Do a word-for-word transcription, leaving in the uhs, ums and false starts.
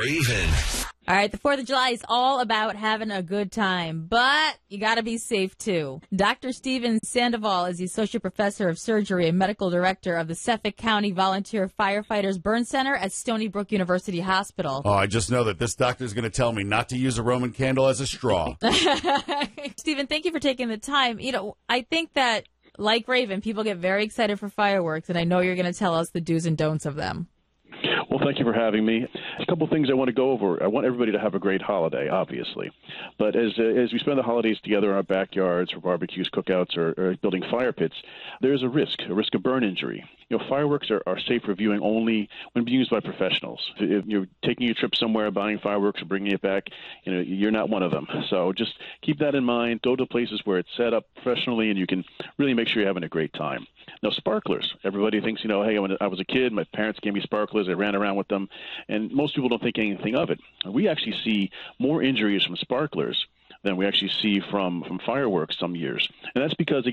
Raven. All right, the fourth of July is all about having a good time, but you got to be safe, too. Doctor Steven Sandoval is the Associate Professor of Surgery and Medical Director of the Suffolk County Volunteer Firefighters Burn Center at Stony Brook University Hospital. Oh, I just know that this doctor is going to tell me not to use a Roman candle as a straw. Stephen, thank you for taking the time. You know, I think that, like Raven, people get very excited for fireworks, and I know you're going to tell us the do's and don'ts of them. Well, thank you for having me. A couple of things I want to go over. I want everybody to have a great holiday, obviously. But as uh, as we spend the holidays together in our backyards for barbecues, cookouts, or, or building fire pits, there's a risk, a risk of burn injury. You know, fireworks are, are safe for viewing only when being used by professionals. If you're taking a trip somewhere, buying fireworks, or bringing it back, you know, you're not one of them. So just keep that in mind. Go to places where it's set up professionally, and you can really make sure you're having a great time. Now, sparklers. Everybody thinks, you know, hey, when I was a kid, my parents gave me sparklers. I ran around with them. And most people don't think anything of it. We actually see more injuries from sparklers than we actually see from, from fireworks some years. And that's because,